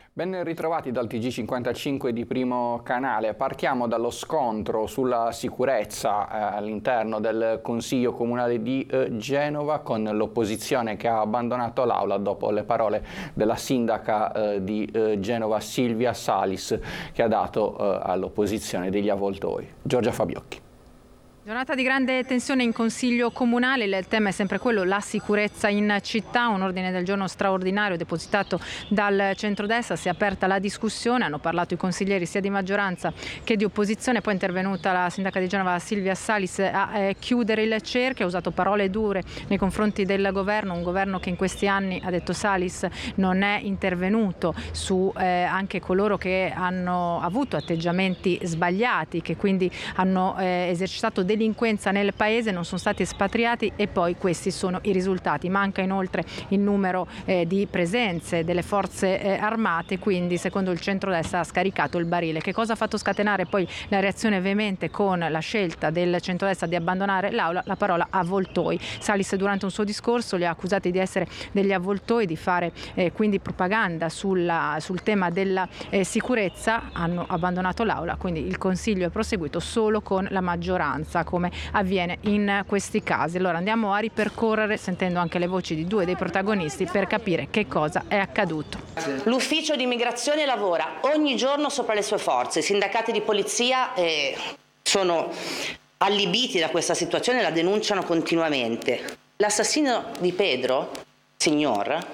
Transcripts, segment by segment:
Ben ritrovati dal TG55 di Primo Canale. Partiamo dallo scontro sulla sicurezza all'interno del Consiglio Comunale di Genova, con l'opposizione che ha abbandonato l'Aula dopo le parole della sindaca di Genova Silvia Salis, che ha dato all'opposizione degli avvoltoi. Giorgia Fabiocchi. Giornata di grande tensione in Consiglio Comunale, il tema è sempre quello, la sicurezza in città, un ordine del giorno straordinario depositato dal centrodestra, si è aperta la discussione, hanno parlato i consiglieri sia di maggioranza che di opposizione, poi è intervenuta la sindaca di Genova Silvia Salis a chiudere il cerchio, ha usato parole dure nei confronti del governo, un governo che in questi anni, ha detto Salis, non è intervenuto su anche coloro che hanno avuto atteggiamenti sbagliati, che quindi hanno esercitato delinquenza nel paese, non sono stati espatriati, e poi questi sono i risultati. Manca inoltre il numero di presenze delle forze armate, quindi secondo il centrodestra ha scaricato il barile. Che cosa ha fatto scatenare poi la reazione veemente con la scelta del centrodestra di abbandonare l'Aula? La parola avvoltoi. Salis durante un suo discorso li ha accusati di essere degli avvoltoi, di fare quindi propaganda sul tema della sicurezza. Hanno abbandonato l'Aula, quindi il Consiglio è proseguito solo con la maggioranza, come avviene in questi casi. Allora andiamo a ripercorrere, sentendo anche le voci di due dei protagonisti, per capire che cosa è accaduto. L'ufficio di immigrazione lavora ogni giorno sopra le sue forze, i sindacati di polizia sono allibiti da questa situazione e la denunciano continuamente. L'assassino di Pedro Signor,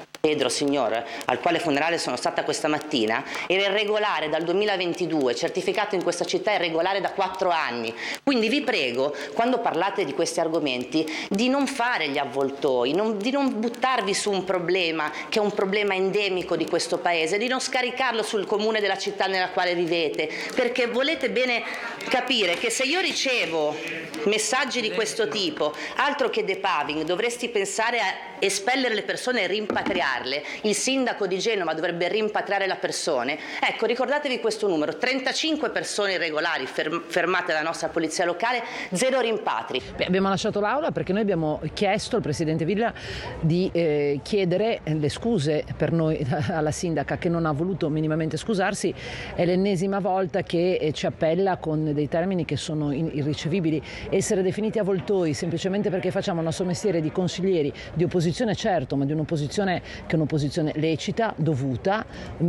al quale funerale sono stata questa mattina, era irregolare dal 2022, certificato in questa città irregolare da 4 anni. Quindi vi prego, quando parlate di questi argomenti, di non fare gli avvoltoi, di non buttarvi su un problema che è un problema endemico di questo paese, di non scaricarlo sul comune della città nella quale vivete, perché volete bene capire che se io ricevo messaggi di questo tipo, altro che depaving, dovresti pensare a espellere le persone e rimpatriarle. Il sindaco di Genova dovrebbe rimpatriare le persone. Ecco, ricordatevi questo numero: 35 persone irregolari fermate dalla nostra polizia locale, 0 rimpatri. Abbiamo lasciato l'Aula perché noi abbiamo chiesto al Presidente Villa di chiedere le scuse per noi alla sindaca, che non ha voluto minimamente scusarsi. È l'ennesima volta che ci appella con dei termini che sono irricevibili. Essere definiti avvoltoi semplicemente perché facciamo il nostro mestiere di consiglieri di opposizione, certo, ma di un'opposizione che è un'opposizione lecita, dovuta,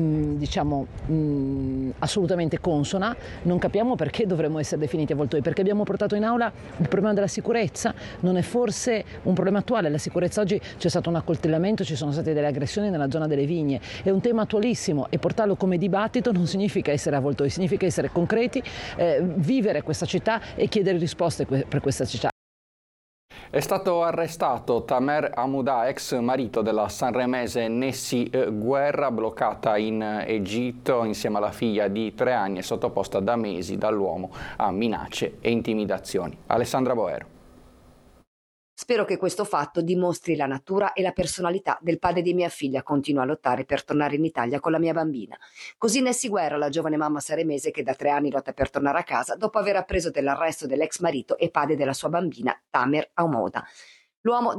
assolutamente consona. Non capiamo perché dovremmo essere definiti avvoltoi, perché abbiamo portato in aula il problema della sicurezza. Non è forse un problema attuale? La sicurezza oggi, c'è stato un accoltellamento, ci sono state delle aggressioni nella zona delle vigne, è un tema attualissimo, e portarlo come dibattito non significa essere avvoltoi, significa essere concreti, vivere questa città e chiedere risposte per questa città. È stato arrestato Tamer Hamouda, ex marito della sanremese Nessi Guerra, bloccata in Egitto insieme alla figlia di 3 anni e sottoposta da mesi dall'uomo a minacce e intimidazioni. Alessandra Boero. Spero che questo fatto dimostri la natura e la personalità del padre di mia figlia. Continua a lottare per tornare in Italia con la mia bambina. Così Nessi Guerra, la giovane mamma sanremese che da 3 anni lotta per tornare a casa dopo aver appreso dell'arresto dell'ex marito e padre della sua bambina Tamer Hamouda. L'uomo